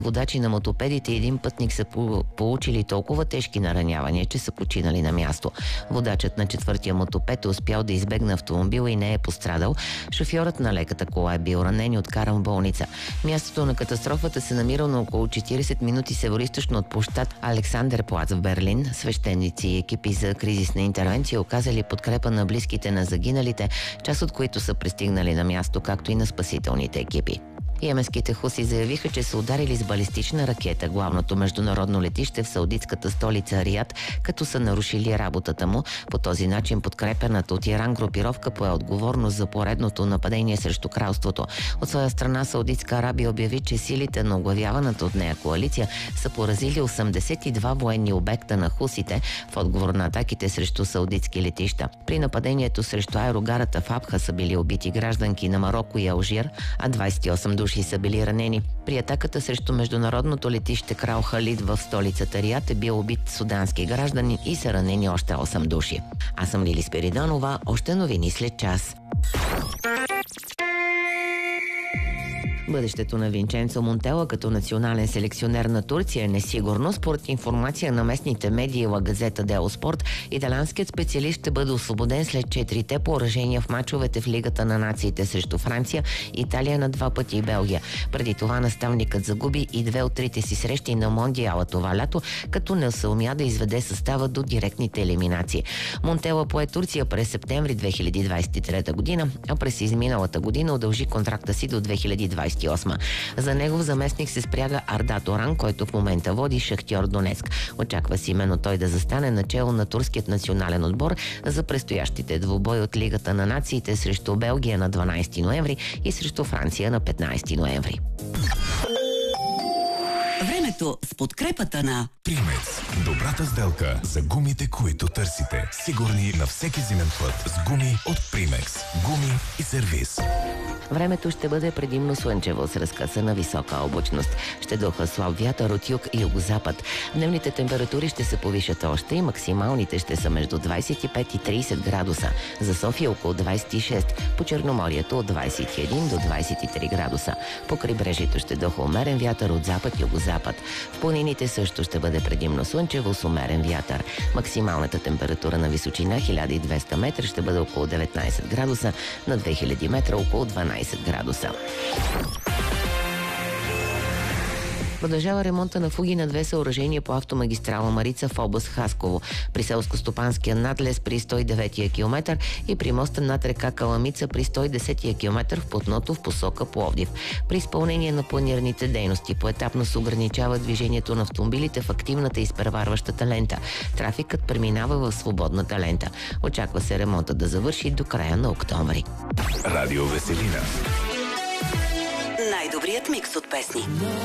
Водачи на мотопедите и един пътник са получили толкова тежки наранявания, че са починали на място. Водачът на четвъртия мотопед е успял да избегне автомобила и не е пострадал. Шофьорът на леката кола е бил ранен и откаран в болница. Мястото на катастрофата се намира на около 40 минути североизточно от площад Александерплац в Берлин. Свещеници и екипи за кризисна интервенция оказали подкрепа на близките на загиналите, част от които са пристигнали на място, както и на спасителните екипи. Йеменските хуси заявиха, че са ударили с балистична ракета главното международно летище в саудитската столица Риад, като са нарушили работата му. По този начин подкрепената от Иран групировка пое отговорност за поредното нападение срещу кралството. От своя страна Саудитска Арабия обяви, че силите на оглавяваната от нея коалиция са поразили 82 военни обекта на хусите в отговор на атаките срещу саудитски летища. При нападението срещу аерогарата в Абха са били убити гражданки на Мароко и Алжир, а 28 души са били ранени. При атаката срещу международното летище Крал Халид в столицата Риад е бил убит судански гражданин и са ранени още 8 души. Аз съм Лили Спиридонова, още новини след час. Бъдещето на Винченцо Монтела като национален селекционер на Турция е несигурно. Според информация на местните медии Ла Газета дело Спорт, италианският специалист ще бъде освободен след 4-те поражения в мачовете в Лигата на нациите срещу Франция, Италия на 2 пъти и Белгия. Преди това наставникът загуби и 2 от 3 си срещи на Мондиала това лято, като не съумя да изведе състава до директните елиминации. Монтела пое Турция през септември 2023 година, а през изминалата година удължи контракта си до 2028. За негов заместник се спряга Арда Туран, който в момента води Шахтьор Донецк. Очаква се именно той да застане начело на турският национален отбор за предстоящите двубои от Лигата на нациите срещу Белгия на 12 ноември и срещу Франция на 15 ноември. Времето с подкрепата на Примекс. Добрата сделка за гумите, които търсите. Сигурни на всеки зимен път с гуми от Примекс. Гуми и сервиз. Времето ще бъде предимно слънчево с разкъсана висока облачност. Ще духа слаб вятър от юг и югозапад. Дневните температури ще се повишат още и максималните ще са между 25 и 30 градуса. За София около 26, по Черноморието от 21 до 23 градуса. По крайбрежието ще духа умерен вятър от запад и югозапад. В планините също ще бъде предимно слънчево с умерен вятър. Максималната температура на височина 1200 метра ще бъде около 19 градуса, на 2000 метра около 12 градуса. Продължава ремонта на фуги на 2 съоръжения по автомагистрала Марица в област Хасково. При селско-стопанския надлез при 109-я километър и при моста над река Каламица при 110-я километър в платното в посока Пловдив. При изпълнение на планираните дейности поетапно се ограничава движението на автомобилите в активната и изпреварващата лента. Трафикът преминава в свободната лента. Очаква се ремонта да завърши до края на октомври. Радио Веселина. най-добрият микс от песни.